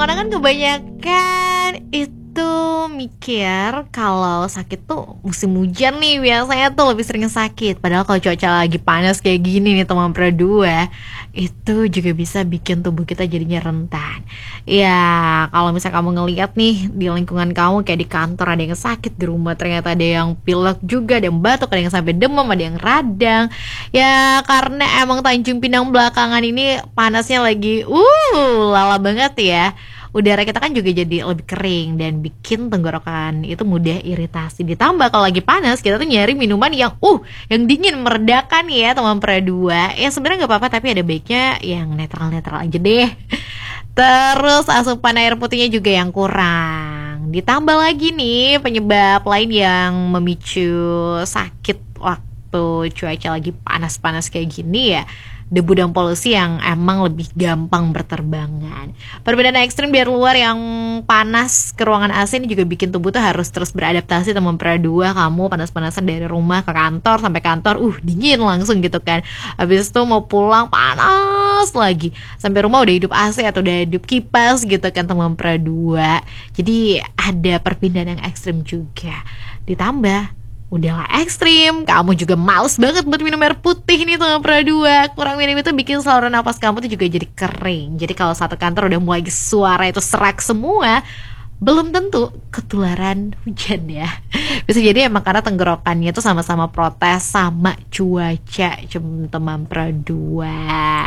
orang kan kebanyakan itu mikir kalau sakit tuh musim hujan nih biasanya tuh lebih sering sakit. Padahal kalau cuaca lagi panas kayak gini nih teman berdua, itu juga bisa bikin tubuh kita jadinya rentan. Ya kalau misalnya kamu ngeliat nih di lingkungan kamu kayak di kantor ada yang sakit, di rumah ternyata ada yang pilek juga, ada yang batuk, ada yang sampai demam, ada yang radang. Ya karena emang Tanjung Pinang belakangan ini panasnya lagi lala banget ya. Udara kita kan juga jadi lebih kering dan bikin tenggorokan itu mudah iritasi. Ditambah kalau lagi panas kita tuh nyari minuman yang dingin meredakan ya teman perdua. Ya sebenarnya nggak apa-apa tapi ada baiknya yang netral-netral aja deh. Terus asupan air putihnya juga yang kurang. Ditambah lagi nih penyebab lain yang memicu sakit waktu cuaca lagi panas-panas kayak gini ya, debu dan polusi yang emang lebih gampang berterbangan. Perbedaan ekstrim dari luar yang panas ke ruangan AC ini juga bikin tubuh tuh harus terus beradaptasi teman perdua. Kamu panas-panasan dari rumah ke kantor, sampai kantor dingin langsung gitu kan. Habis itu mau pulang panas lagi, sampai rumah udah hidup AC atau udah hidup kipas gitu kan teman perdua. Jadi ada perpindahan yang ekstrim juga. Ditambah udahlah ekstrim, kamu juga males banget buat minum air putih nih teman perdua. Kurang minum itu bikin saluran napas kamu tuh juga jadi kering. Jadi kalau satu kantor udah mulai suara itu serak semua, belum tentu ketularan hujan ya. Bisa jadi emang karena tenggorokannya tuh sama-sama protes sama cuaca teman perdua.